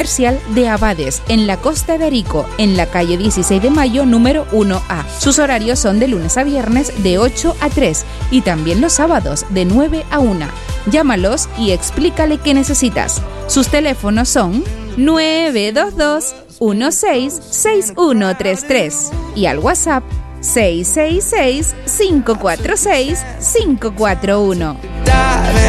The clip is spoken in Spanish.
comercial de Abades, en la Costa de Arico, en la calle 16 de Mayo, número 1A. Sus horarios son de lunes a viernes de 8 a 3 y también los sábados de 9 a 1. Llámalos y explícale qué necesitas. Sus teléfonos son 922-166133 y al WhatsApp 666-546-541.